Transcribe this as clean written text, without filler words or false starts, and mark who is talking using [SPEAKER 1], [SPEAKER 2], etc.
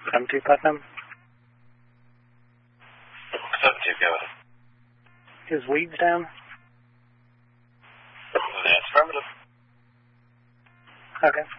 [SPEAKER 1] 72 Putnam.
[SPEAKER 2] 72, go ahead.
[SPEAKER 1] Is Weeds down?
[SPEAKER 2] That's affirmative.
[SPEAKER 1] Okay.